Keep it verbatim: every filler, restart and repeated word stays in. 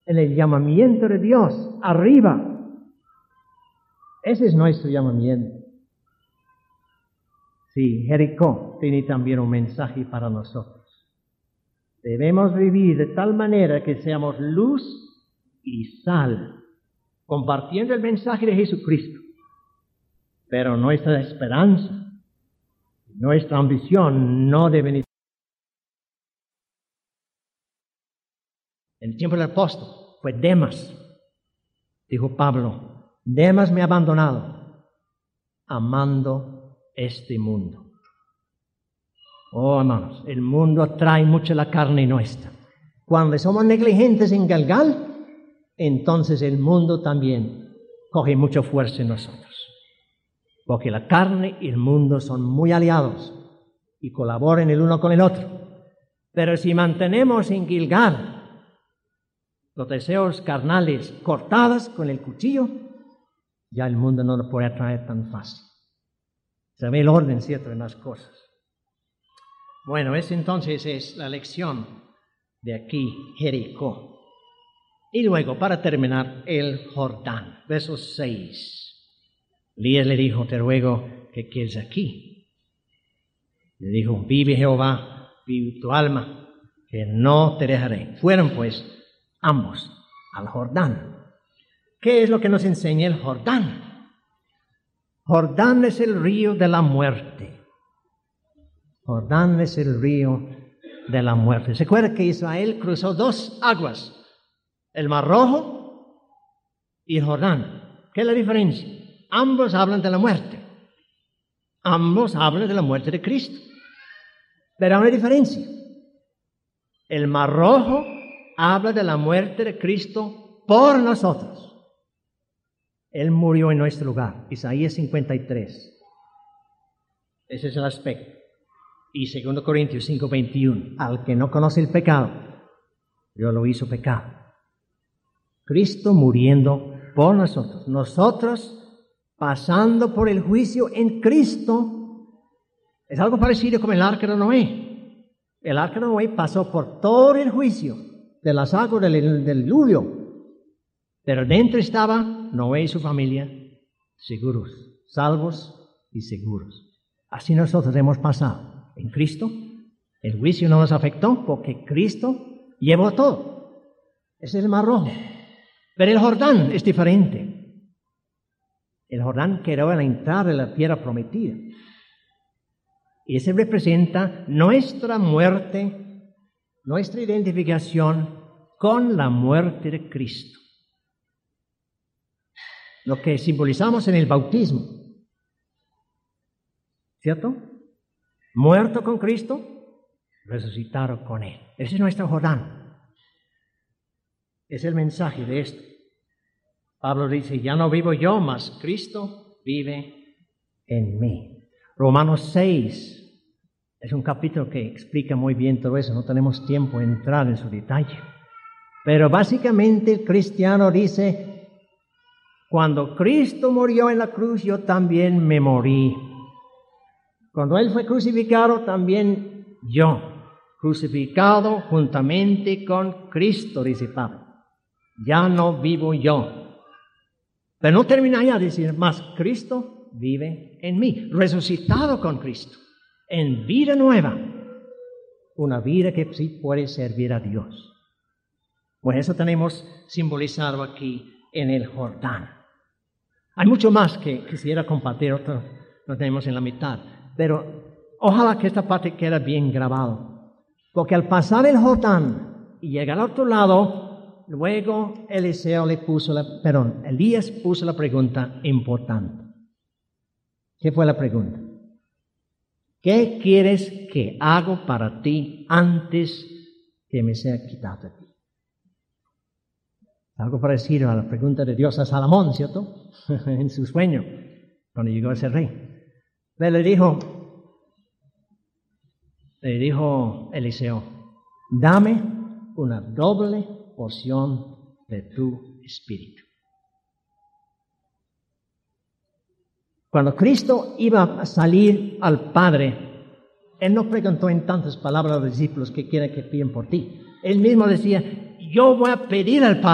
en el llamamiento de Dios, arriba. Ese es nuestro llamamiento. Sí, Jericó tiene también un mensaje para nosotros. Debemos vivir de tal manera que seamos luz y sal, compartiendo el mensaje de Jesucristo. Pero nuestra esperanza, nuestra ambición no deben ir. En el tiempo del apóstol fue Demas, dijo Pablo, Demas me ha abandonado, amando este mundo. Oh, hermanos, el mundo atrae mucho la carne nuestra. Cuando somos negligentes en Galgal, entonces el mundo también coge mucha fuerza en nosotros. Porque la carne y el mundo son muy aliados y colaboran el uno con el otro. Pero si mantenemos en Gilgal los deseos carnales cortados con el cuchillo, ya el mundo no lo puede atraer tan fácil. Se ve el orden, ¿cierto?, en las cosas. Bueno, esa entonces es la lección de aquí, Jericó. Y luego, para terminar, el Jordán, verso seis. Elías le dijo, te ruego que quedes aquí. Le dijo, vive Jehová, vive tu alma, que no te dejaré. Fueron pues ambos al Jordán. ¿Qué es lo que nos enseña el Jordán? Jordán es el río de la muerte. Jordán es el río de la muerte. ¿Se acuerda que Israel cruzó dos aguas? El Mar Rojo y el Jordán. ¿Qué es la diferencia? Ambos hablan de la muerte. Ambos hablan de la muerte de Cristo. Pero hay una diferencia. El Mar Rojo habla de la muerte de Cristo por nosotros. Él murió en nuestro lugar. Isaías cincuenta y tres. Ese es el aspecto. Y segundo Corintios cinco veintiuno. Al que no conoce el pecado, Dios lo hizo pecado. Cristo muriendo por nosotros. Nosotros pasando por el juicio en Cristo. Es algo parecido como el arca de Noé. El arca de Noé pasó por todo el juicio de las aguas del, del diluvio. Pero dentro estaba Noé y su familia seguros, salvos y seguros. Así nosotros hemos pasado. En Cristo, el juicio no nos afectó porque Cristo llevó todo. Ese es el Mar Rojo. Pero el Jordán es diferente. El Jordán quedó en la entrada de la tierra prometida. Y ese representa nuestra muerte, nuestra identificación con la muerte de Cristo. Lo que simbolizamos en el bautismo. ¿Cierto? Muerto con Cristo, resucitado con Él. Ese es nuestro Jordán. Es el mensaje de esto. Pablo dice, ya no vivo yo, mas Cristo vive en mí. Romanos seis es un capítulo que explica muy bien todo eso. No tenemos tiempo de entrar en su detalle. Pero básicamente el cristiano dice, cuando Cristo murió en la cruz, yo también me morí. Cuando Él fue crucificado, también yo, crucificado juntamente con Cristo, dice Pablo. Ya no vivo yo. Pero no termina ya de decir, más Cristo vive en mí, resucitado con Cristo, en vida nueva. Una vida que sí puede servir a Dios. Bueno, eso tenemos simbolizado aquí en el Jordán. Hay mucho más que quisiera compartir, otro lo tenemos en la mitad. Pero ojalá que esta parte quede bien grabado. Porque al pasar el Jordán y llegar al otro lado, luego Eliseo le puso la, perdón, Elías puso la pregunta importante. ¿Qué fue la pregunta? ¿Qué quieres que haga para ti antes que me sea quitado de ti? Algo parecido a la pregunta de Dios a Salomón, ¿cierto? En su sueño, cuando llegó a ser rey. Pero le dijo, le dijo Eliseo, dame una doble porción de tu espíritu. Cuando Cristo iba a salir al Padre, Él no preguntó en tantas palabras a los discípulos qué quieren que piden por ti. Él mismo decía, yo voy a pedir al Padre.